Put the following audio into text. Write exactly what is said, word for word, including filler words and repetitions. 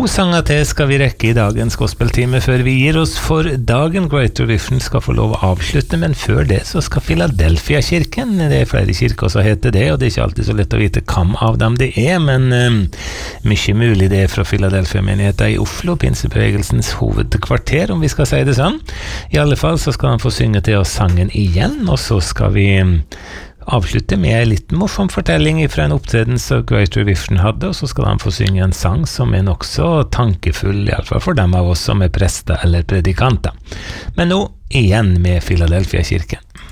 sanger til skal vi rekke i dagens gospeltime før vi gir oss for dagen. Greater Vision skal få lov å avslutte, men før det så skal Philadelphia-kirken, det er flere kirker som heter det, og det er ikke alltid så lett å vite hvem av dem det er, men um, mye mulig det er fra Philadelphia-menigheten i Oslo, pinsebevegelsens hovedkvarter, om vi skal si det sånn. I alle fall så skal han få synge til oss sangen igjen, og så skal vi um, avslutte med en liten morsom fortelling fra en opptreden som Greater Vision hadde, og så skal han få synge en sang som er nok så tankefull, i alle fall for dem av oss som er prester eller predikanter. Men nå igjen med Philadelphia-kirken.